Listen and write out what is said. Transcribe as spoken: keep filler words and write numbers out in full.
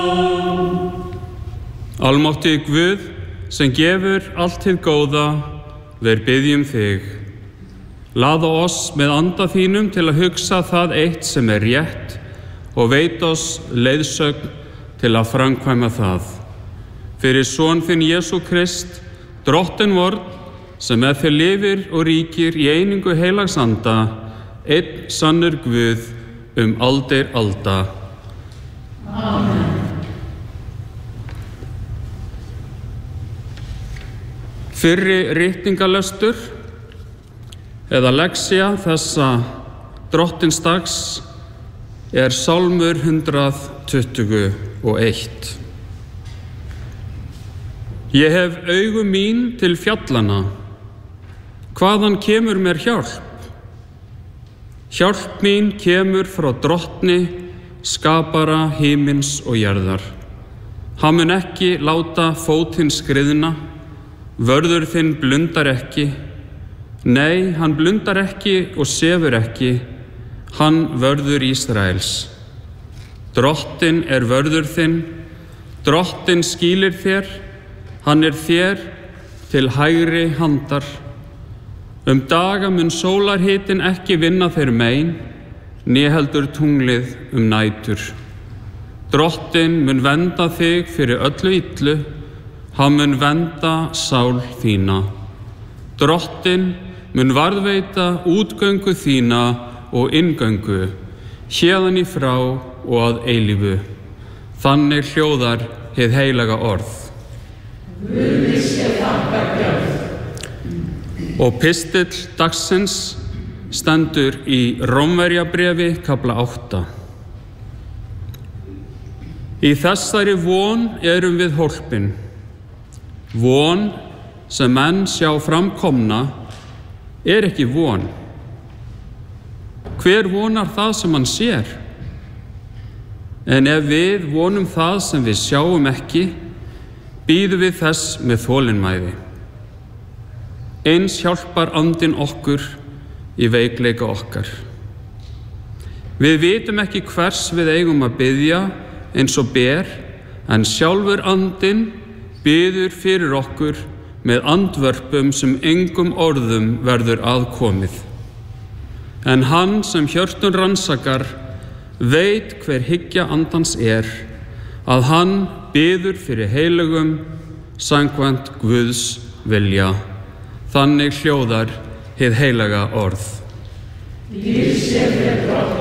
Almáttigi Guð, sem gefur allt hið góða, ver biðjum þig. Laða oss með anda þínum til að hugsa það eitt sem er rétt og veit oss leiðsögn til að framkvæma það. Fyrir son þinn Jesú Krist, Drottinn vorn, sem með þér lifir og ríkir í einingu heilags anda, einn sannur Guð um aldir alda. Amen. Fyrri ritningalestur eða lexía þessa drottinsdags er Sálmur hundrað tuttugu og eitt. Ég hef augu mín til fjallana, hvaðan kemur mér hjálp? Hjálp mín kemur frá Drottni, skapara himins og jarðar. Hann mun ekki láta fótinn skriðna, vörður þinn blundar ekki. Nei, hann blundar ekki og sefur ekki, hann vörður Ísraels. Drottinn er vörður þinn, Drottinn skýlir þér, hann er þér til hægri handar. Um daga mun sólarhitin ekki vinna þér mein, né heldur tunglið um nætur. Drottinn mun vernda þig fyrir öllu illu, hann mun vernda sál þína. Drottinn mun varðveita útgöngu þína og inngöngu, héðan í frá og að eilífu. Þannig hljóðar hið heilaga orð. Guði sé þakkað. Og pistill dagsins stendur í Rómverjabréfi kafla átta. Í þessari von erum við hólpin, von sem menn sjá framkomna er ekki von. Hver vonar það sem hann sér? En ef við vonum það sem við sjáum ekki, bíðum við þess með þolinmæði. Eins hjálpar andinn okkur í veikleika okkar. Við vitum ekki hvers við eigum að biðja eins og ber, en sjálfur andinn biður fyrir okkur með andvörpum sem engum orðum verður aðkomið. En hann sem hjörtun rannsakar veit hver hyggja andans er, að hann biður fyrir heilugum samkvæmt Guðs vilja. Þannig hljóðar hið heilaga orð. Líf sé fyrir Drottni.